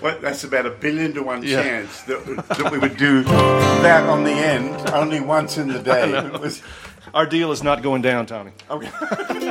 Well, that's about 1 billion to 1 chance that we would do that on the end only once in the day. Our deal is not going down, Tommy. Okay.